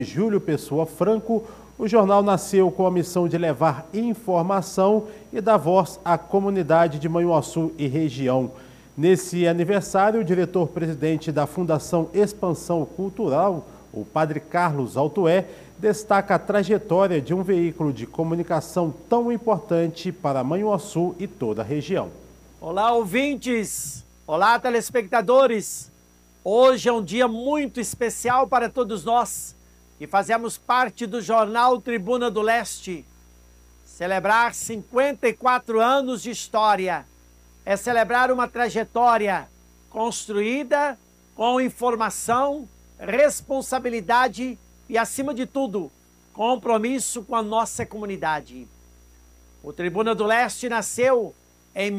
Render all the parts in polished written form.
Júlio Pessoa Franco, o jornal nasceu com a missão de levar informação e dar voz à comunidade de Manhuaçu e região. Nesse aniversário, o diretor-presidente da Fundação Expansão Cultural, o Padre Carlos Altoé, destaca a trajetória de um veículo de comunicação tão importante para Manhuaçu e toda a região. Olá, ouvintes! Olá, telespectadores! Hoje é um dia muito especial para todos nós que fazemos parte do jornal Tribuna do Leste. Celebrar 54 anos de história é celebrar uma trajetória construída com informação, responsabilidade e, acima de tudo, compromisso com a nossa comunidade. O Tribuna do Leste nasceu em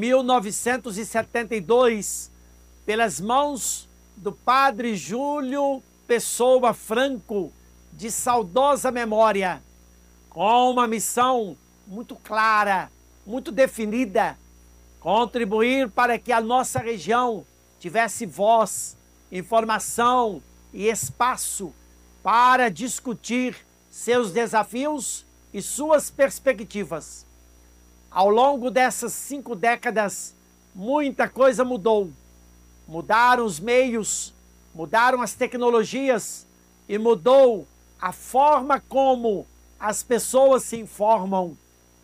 1972 pelas mãos do Padre Júlio Pessoa Franco, de saudosa memória, com uma missão muito clara, muito definida: contribuir para que a nossa região tivesse voz, informação e espaço para discutir seus desafios e suas perspectivas. Ao longo dessas 5 décadas, muita coisa mudou. Mudaram os meios, mudaram as tecnologias e mudou a forma como as pessoas se informam.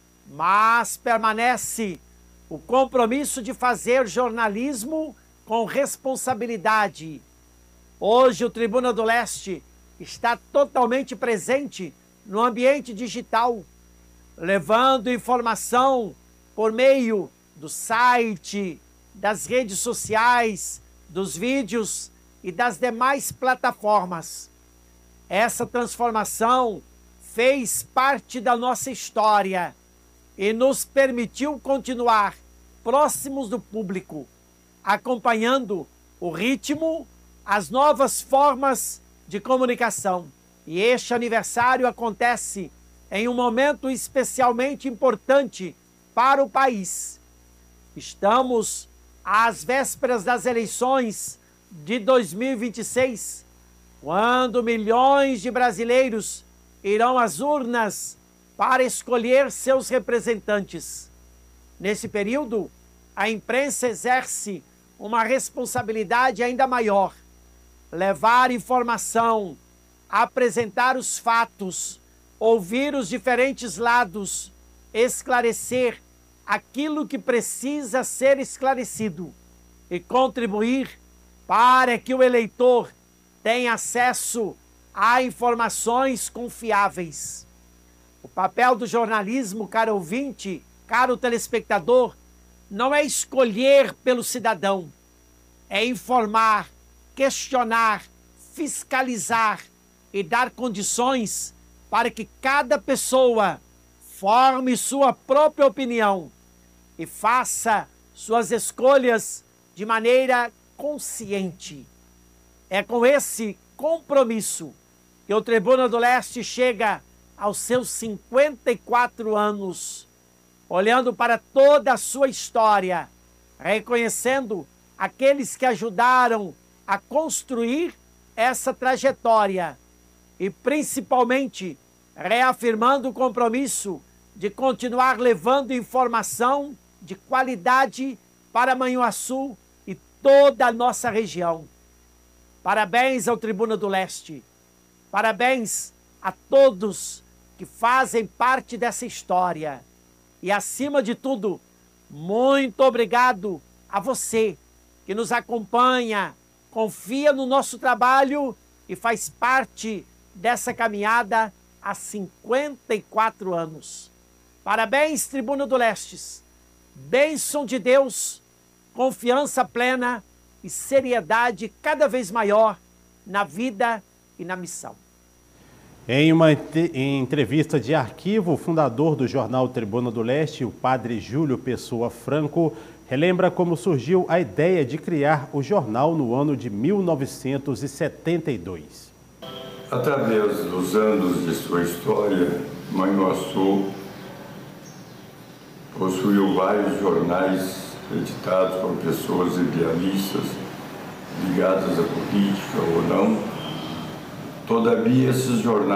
Mas permanece o compromisso de fazer jornalismo com responsabilidade. Hoje o Tribuna do Leste está totalmente presente no ambiente digital, levando informação por meio do site, das redes sociais, dos vídeos e das demais plataformas. Essa transformação fez parte da nossa história e nos permitiu continuar próximos do público, acompanhando o ritmo, as novas formas de comunicação. E este aniversário acontece em um momento especialmente importante para o país. Estamos às vésperas das eleições de 2026, quando milhões de brasileiros irão às urnas para escolher seus representantes. Nesse período, a imprensa exerce uma responsabilidade ainda maior: levar informação, apresentar os fatos, ouvir os diferentes lados, esclarecer aquilo que precisa ser esclarecido e contribuir para que o eleitor tenha acesso a informações confiáveis. O papel do jornalismo, caro ouvinte, caro telespectador, não é escolher pelo cidadão, é informar, questionar, fiscalizar e dar condições para que cada pessoa forme sua própria opinião e faça suas escolhas de maneira consciente. É com esse compromisso que o Tribuna do Leste chega aos seus 54 anos, olhando para toda a sua história, reconhecendo aqueles que ajudaram a construir essa trajetória e, principalmente, reafirmando o compromisso de continuar levando informação de qualidade para Manhuaçu e toda a nossa região. Parabéns ao Tribuna do Leste. Parabéns a todos que fazem parte dessa história. E, acima de tudo, muito obrigado a você que nos acompanha, confia no nosso trabalho e faz parte dessa caminhada há 54 anos. Parabéns, Tribuna do Leste. Bênção de Deus, confiança plena e seriedade cada vez maior na vida e na missão. Em uma entrevista de arquivo, o fundador do jornal Tribuna do Leste, o Padre Júlio Pessoa Franco, relembra como surgiu a ideia de criar o jornal no ano de 1972. Através dos anos de sua história, Manhuaçu possuiu vários jornais editados por pessoas idealistas, ligadas à política ou não, Todavia, esses jornais